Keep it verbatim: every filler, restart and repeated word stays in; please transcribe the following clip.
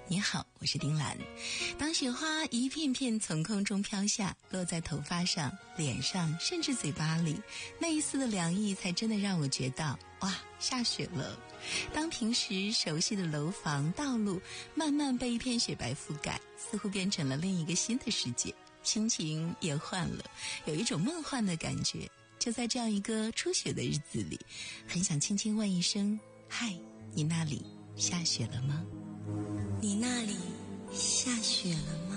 你好，我是丁兰。当雪花一片片从空中飘下，落在头发上、脸上，甚至嘴巴里，那一丝的凉意才真的让我觉得，哇，下雪了。当平时熟悉的楼房、道路慢慢被一片雪白覆盖，似乎变成了另一个新的世界，心情也换了，有一种梦幻的感觉。就在这样一个初雪的日子里，很想轻轻问一声，嗨，你那里下雪了吗？ 你那里下雪了吗？